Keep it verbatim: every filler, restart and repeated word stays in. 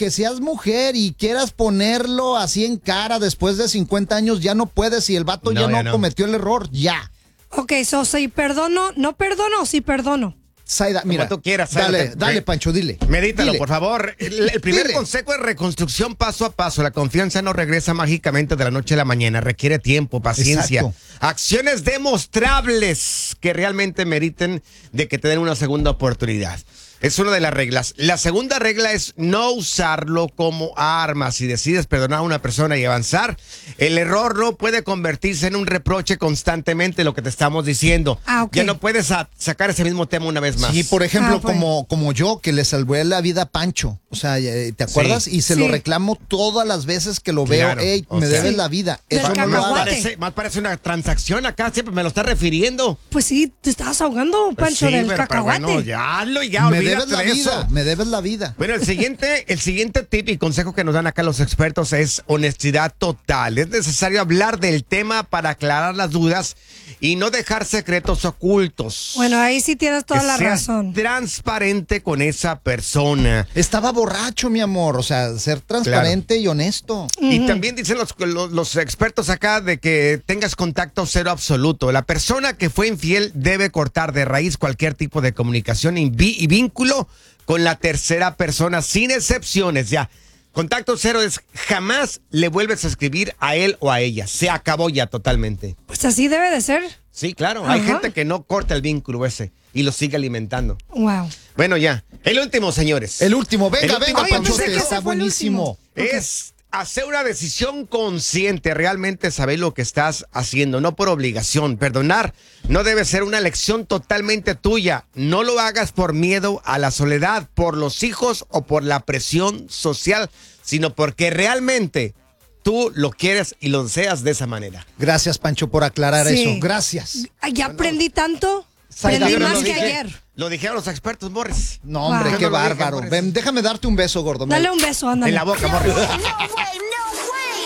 que seas mujer y quieras ponerlo así en cara después de cincuenta años, ya no puedes y el vato No, ya no, ya no. cometió el error, ya. Ok, so si perdono, no perdono, sí perdono. Zaida, mira, tú quieras, Zaida, dale, te- dale, ve- Pancho, dile. Medítalo, Dile. por favor. El, el primer Dile. consejo es reconstrucción paso a paso. La confianza no regresa mágicamente de la noche a la mañana. Requiere tiempo, paciencia, Exacto. acciones demostrables que realmente meriten de que te den una segunda oportunidad. Es una de las reglas. La segunda regla es no usarlo como arma. Si decides perdonar a una persona y avanzar, el error no puede convertirse en un reproche constantemente, lo que te estamos diciendo. Ah, ok. Ya no puedes a- sacar ese mismo tema una vez más. Sí, por ejemplo, Ah, pues. como, como yo, que le salvé la vida a Pancho. O sea, eh, ¿te acuerdas? Sí. Y se Sí. lo reclamo todas las veces que lo veo. Claro, Ey, o me sea. debes Sí. la vida. Del Eso no lo Más cacahuate. hagas. parece, más parece una transacción acá, siempre me lo está refiriendo. Pues sí, te estabas ahogando, Pancho, Sí, del pero- pero cacahuate. bueno, ya hazlo, ya, Me olvídate debes la de vida, eso. me debes la vida. Bueno, el siguiente, el siguiente tip y consejo que nos dan acá los expertos es honestidad total. Es necesario hablar del tema para aclarar las dudas y no dejar secretos ocultos. Bueno, ahí sí tienes toda Que la seas razón. transparente con esa persona. Estaba borracho, mi amor. O sea, ser transparente y honesto. Y también dicen los, los, los expertos acá de que tengas contacto cero absoluto. La persona que fue infiel debe cortar de raíz cualquier tipo de comunicación y, vi- y vínculo con la tercera persona, sin excepciones, ya. Contacto cero es jamás le vuelves a escribir a él o a ella. Se acabó ya totalmente. Pues así debe de ser. Sí, claro. Hay Ajá. gente que no corta el vínculo ese y lo sigue alimentando. Wow. Bueno, ya. El último, señores. El último, venga, El último venga, Ay, yo pensé Panchote, que está ese fue el buenísimo. último. Es hacer una decisión consciente, realmente saber lo que estás haciendo, no por obligación. Perdonar no debe ser una elección totalmente tuya. No lo hagas por miedo a la soledad, por los hijos o por la presión social, sino porque realmente tú lo quieres y lo deseas de esa manera. Gracias, Pancho, por aclarar Sí. eso. Gracias. Ay, ya aprendí tanto. Zaida, Aprendí yo no más lo que dije. ayer. Lo dijeron los expertos, Morris. No, hombre, Wow. qué Yo no lo dije, bárbaro. por eso. Ven, déjame darte un beso, gordo. Dale un beso, ándale. En la boca, Morris. No fue